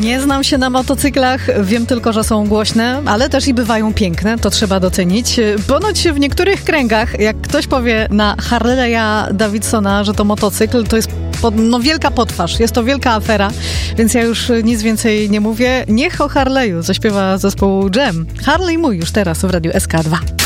Nie znam się na motocyklach, wiem tylko, że są głośne, ale też i bywają piękne, to trzeba docenić. Ponoć w niektórych kręgach, jak ktoś powie na Harley'a Davidsona, że to motocykl, to jest wielka potwarz, jest to wielka afera, więc ja już nic więcej nie mówię. Niech o Harley'u zaśpiewa zespół Jam. Harley mój już teraz w Radiu SK2.